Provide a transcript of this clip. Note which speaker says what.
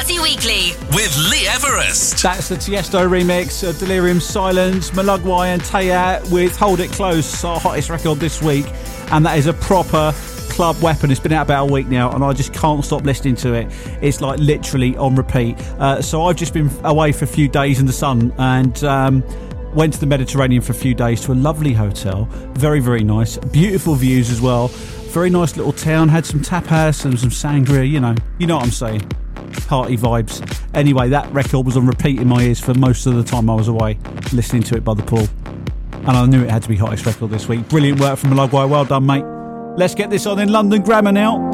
Speaker 1: Party Weekly
Speaker 2: with Lee Everest.
Speaker 3: That's the Tiesto remix of Delirium Silence, Malugwai and Tayat with Hold It Close, our hottest record this week. And that is a proper club weapon. It's been out about a week now and I just can't stop listening to it. It's like literally on repeat. So I've just been away for a few days in the sun and went to the Mediterranean for a few days to a lovely hotel. Very, very nice. Beautiful views as well. Very nice little town. Had some tapas and some sangria, you know what I'm saying. Party vibes. Anyway, that record was on repeat in my ears for most of the time I was away, listening to it by the pool. And I knew it had to be hottest record this week. Brilliant work from Malugwai. Well done, mate. Let's get this on in London Grammar now.